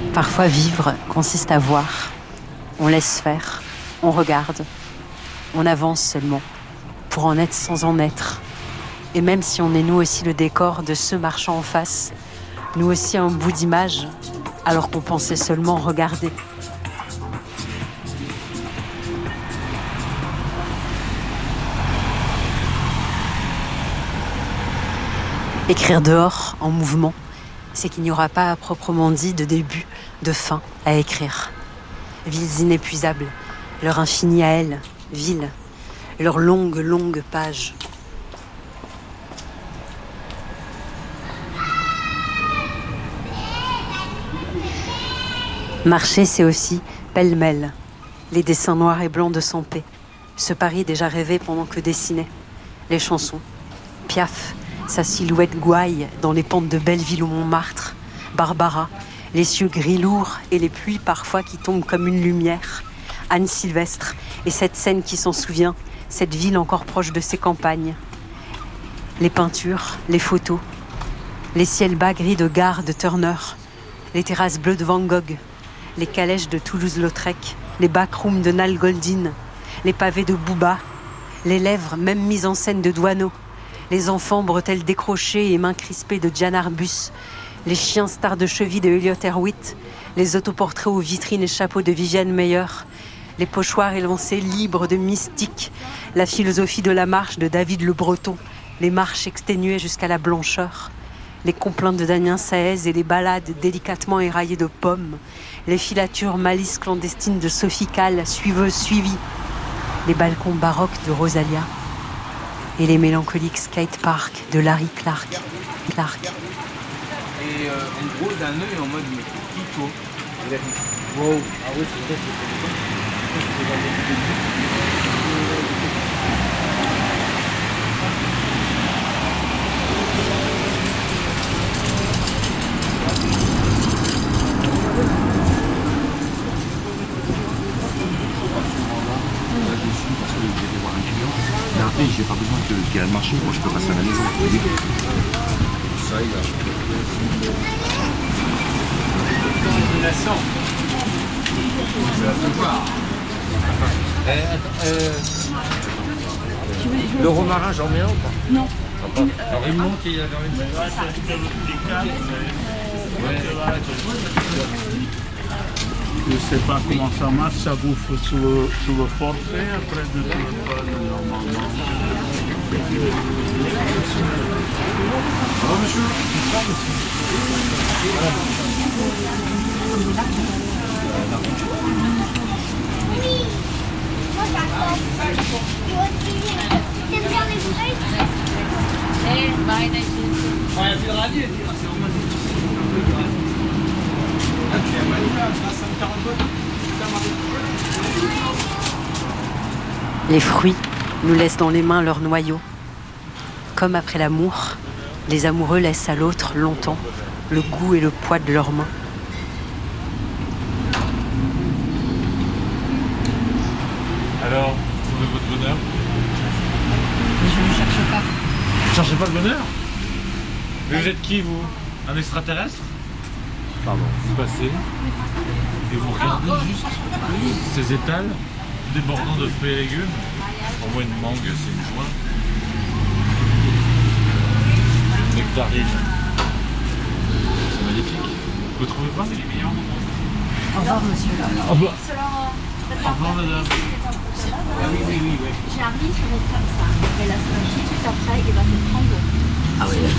Parfois, vivre consiste à voir. On laisse faire, on regarde, on avance seulement, pour en être sans en être. Et même si on est nous aussi le décor de ceux marchant en face, nous aussi un bout d'image, alors qu'on pensait seulement regarder. Écrire dehors, en mouvement, c'est qu'il n'y aura pas à proprement dit de début, de fin à écrire. Villes inépuisables, leur infini à elles, villes, leurs longues pages. Marcher, c'est aussi, pêle-mêle, les dessins noirs et blancs de Sampé, ce Paris déjà rêvé pendant que dessinait, les chansons, Piaf, sa silhouette gouaille dans les pentes de Belleville ou Montmartre, Barbara, les cieux gris lourds et les pluies parfois qui tombent comme une lumière, Anne Sylvestre et cette scène qui s'en souvient, cette ville encore proche de ses campagnes, les peintures, les photos, les ciels bas gris de Gare de Turner, les terrasses bleues de Van Gogh, les calèches de Toulouse-Lautrec, les backrooms de Nal Goldin, les pavés de Bouba, les lèvres même mises en scène de Douaneau, les enfants bretelles décrochées et mains crispées de Diane Arbus, les chiens stars de cheville de Elliot Erwitt, les autoportraits aux vitrines et chapeaux de Viviane Meyer, les pochoirs élancés libres de mystique, la philosophie de la marche de David Le Breton, les marches exténuées jusqu'à la blancheur, les complaintes de Damien Saez et les ballades délicatement éraillées de pommes, les filatures malices clandestines de Sophie Calle, suiveuse suivie, les balcons baroques de Rosalia et les mélancoliques skateparks de Larry Clark. Et en gros, d'un œil en mode Kiko. Wow. Ah oui, c'est vrai, Mais après, j'ai pas besoin qu'il y ait un marché, moi je peux passer à la maison. Ça, il a. Le romarin, j'en mets un ou pas? Non. Alors il monte et il y a Je ne sais pas comment ça marche, ça bouffe sous le forfait après de téléphone normalement. Bonjour monsieur. Les fruits nous laissent dans les mains leur noyau. Comme après l'amour, les amoureux laissent à l'autre longtemps le goût et le poids de leurs mains. Alors, vous trouvez votre bonheur? Mais je ne cherche pas. Vous cherchez pas le bonheur? Mais vous êtes qui, vous? Un extraterrestre? Pardon. Vous passez et vous regardez juste ces étals débordant de fruits et légumes. Pour moi, une mangue, c'est une joie. Une nectarine. C'est magnifique. Vous trouvez pas? Au revoir, monsieur. Au revoir. Au revoir, madame. J'arrive, ça va être comme ça. Et là, ça va tout de suite après, il va te prendre. Ah oui,